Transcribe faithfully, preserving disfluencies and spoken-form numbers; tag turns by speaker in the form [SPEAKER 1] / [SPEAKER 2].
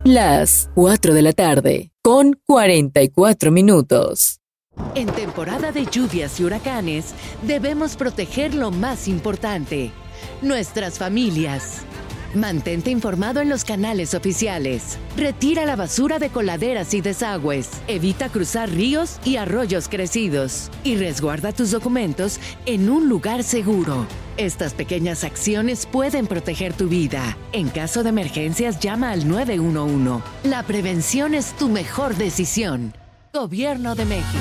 [SPEAKER 1] Las cuatro de la tarde, con cuarenta y cuatro minutos.
[SPEAKER 2] En temporada de lluvias y huracanes, debemos proteger lo más importante, nuestras familias. Mantente informado en los canales oficiales. Retira la basura de coladeras y desagües. Evita cruzar ríos y arroyos crecidos. Y resguarda tus documentos en un lugar seguro. Estas pequeñas acciones pueden proteger tu vida. En caso de emergencias, llama al nueve uno uno. La prevención es tu mejor decisión. Gobierno de México.